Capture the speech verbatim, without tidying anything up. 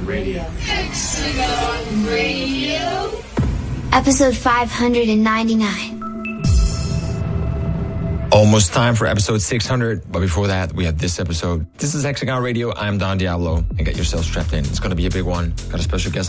Radio. Hexagon Radio. Episode five hundred ninety-nine. Almost time for episode six hundred, but before that, we have this episode. This is Hexagon Radio. I'm Don Diablo, and get yourself strapped in. It's going to be a big one. Got a special guest